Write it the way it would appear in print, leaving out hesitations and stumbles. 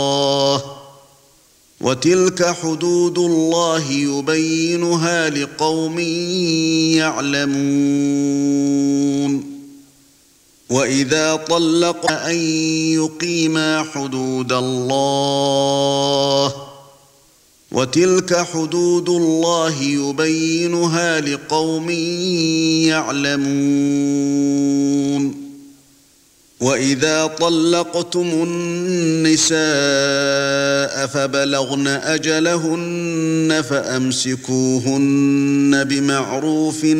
وتلك حدود الله يبينها لقوم يعلمون وإذا طلق أن يقيما حدود الله وتلك حدود الله يبينها لقوم يعلمون وإذا طلقتم النساء فبلغن أجلهن فأمسكوهن بمعروف